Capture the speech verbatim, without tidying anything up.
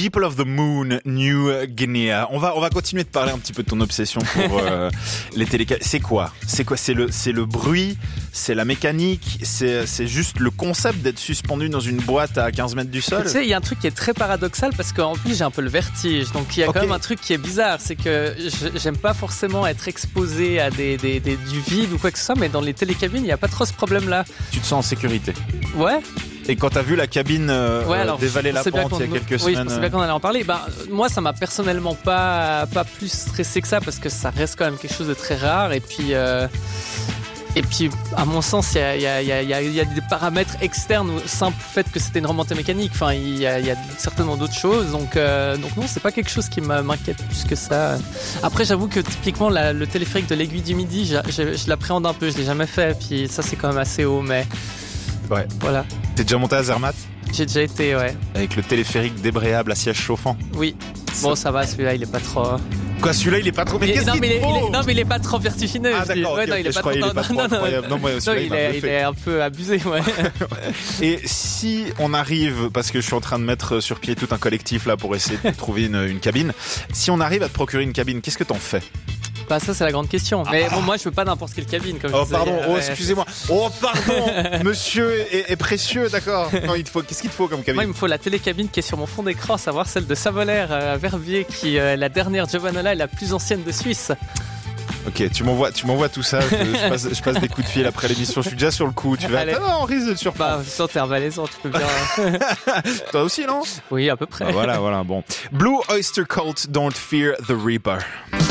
People of the Moon, New Guinea. On va, on va continuer de parler un petit peu de ton obsession pour euh, les télécabines. C'est quoi? C'est quoi? C'est le, c'est le bruit, c'est la mécanique, c'est, c'est juste le concept d'être suspendu dans une boîte à quinze mètres du sol. Tu sais, il y a un truc qui est très paradoxal parce qu'en plus j'ai un peu le vertige, donc il y a okay. quand même un truc qui est bizarre, c'est que j'aime pas forcément être exposé à des, des, des, du vide ou quoi que ce soit, mais dans les télécabines, il n'y a pas trop ce problème-là. Tu te sens en sécurité? Ouais. Et quand t'as vu la cabine euh, ouais, alors, dévaler la pente il y a quelques oui, semaines... Oui, je pensais bien qu'on allait en parler. Ben, moi, ça m'a personnellement pas, pas plus stressé que ça parce que ça reste quand même quelque chose de très rare. Et puis, euh, et puis à mon sens, il y a, y, a, y, a, y, a, y a des paramètres externes au simple fait que c'était une remontée mécanique. Enfin, il y a, y a certainement d'autres choses. Donc, euh, donc non, c'est pas quelque chose qui m'inquiète plus que ça. Après, j'avoue que typiquement, la, le téléphérique de l'Aiguille du Midi, je, je, je l'appréhende un peu. Je l'ai jamais fait. Puis ça, c'est quand même assez haut. Mais ouais. Voilà. T'es déjà monté à Zermatt? J'ai déjà été, ouais. Avec le téléphérique débrayable à siège chauffant? Oui. Bon, ça va, celui-là, il est pas trop... Quoi, celui-là, il est pas trop... Mais, mais qu'est-ce non, qu'il mais te faut? il est, non, mais il est pas trop vertigineux. Ah, d'accord, okay, ouais, non, okay, il est pas trop... Il est pas trop non, incroyable. Non, moi, non, il, est, il est un peu abusé, ouais. Et si on arrive, parce que je suis en train de mettre sur pied tout un collectif, là, pour essayer de trouver une, une cabine, si on arrive à te procurer une cabine, qu'est-ce que t'en fais? Bah ça c'est la grande question. Mais ah, bon moi je veux pas n'importe quelle cabine comme oh, je disais. Pardon, oh ouais. excusez-moi. Oh pardon, monsieur est, est précieux, d'accord. Non, il te faut qu'est-ce qu'il te faut comme cabine? Moi il me faut la télécabine qui est sur mon fond d'écran, à savoir celle de Savolaire euh, à Verviers qui est euh, la dernière Giovanola et la plus ancienne de Suisse. Ok, tu m'envoies, tu m'envoies tout ça. Je, je, passe, je passe des coups de fil après l'émission. Je suis déjà sur le coup. Tu vas. Ah, on risque de te surprendre. Bah, sans t'es un valaisan, tu peux bien. Toi aussi, non? Oui, à peu près. Bah, voilà, voilà. Bon. Blue Oyster Cult, Don't Fear the Reaper.